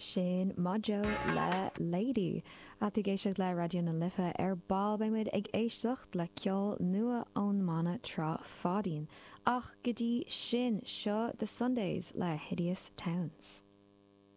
sin Mojo le Lady. A tú géisioach le radio na lifa bal beimid ag éisteacht le ceol nua ón mana trá fádín. Ach gotí sin seo The Sundays le Hideous Towns.